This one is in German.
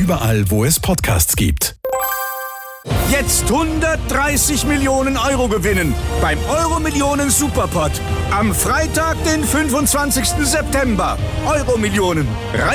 überall, wo es Podcasts gibt. Jetzt 130 Millionen Euro gewinnen beim Euro-Millionen Superpot. Am Freitag, den 25. September. Euro-Millionen.